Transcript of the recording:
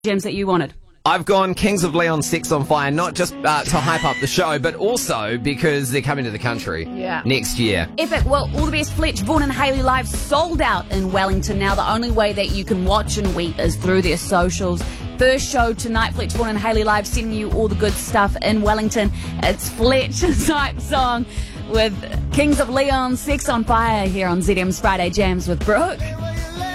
gems that you wanted? I've gone Kings of Leon, Sex on Fire, not just to hype up the show, but also because they're coming to the country next year. Epic. Well, all the best, Fletch. Vaughan and Hayley Live sold out in Wellington now. The only way that you can watch and weep is through their socials. First show tonight, Fletch, Vaughan and Hayley Live sending you all the good stuff in Wellington. It's Fletch's hype song with Kings of Leon, Sex on Fire here on ZM's Friday Jams with Brooke.